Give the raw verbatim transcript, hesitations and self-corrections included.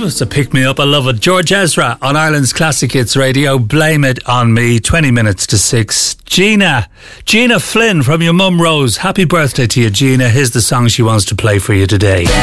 It's a pick-me-up. I love it. George Ezra on Ireland's Classic Hits Radio. Blame It On Me. twenty minutes to six. Gina. Gina Flynn from your mum Rose. Happy birthday to you, Gina. Here's the song she wants to play for you today.